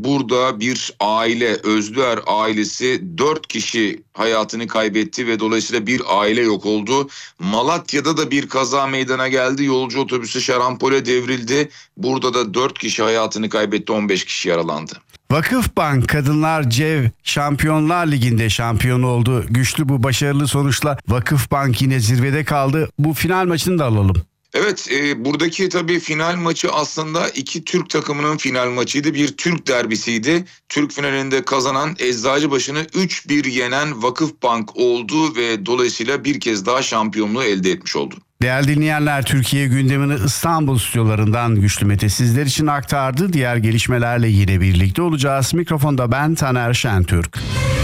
Burada bir aile, Özlüer ailesi 4 kişi hayatını kaybetti ve dolayısıyla bir aile yok oldu. Malatya'da da bir kaza meydana geldi. Yolcu otobüsü şarampole devrildi. Burada da 4 kişi hayatını kaybetti, 15 kişi yaralandı. Vakıfbank Kadınlar CEV Şampiyonlar Ligi'nde şampiyon oldu. Güçlü bu başarılı sonuçla Vakıfbank yine zirvede kaldı. Bu final maçını da alalım. Evet, buradaki tabii final maçı aslında iki Türk takımının final maçıydı. Bir Türk derbisiydi. Türk finalinde kazanan Eczacıbaşı'nı 3-1 yenen Vakıfbank oldu ve dolayısıyla bir kez daha şampiyonluğu elde etmiş oldu. Değerli dinleyenler, Türkiye gündemini İstanbul stüdyolarından Güçlü Mete sizler için aktardı. Diğer gelişmelerle yine birlikte olacağız. Mikrofonda ben Taner Şentürk.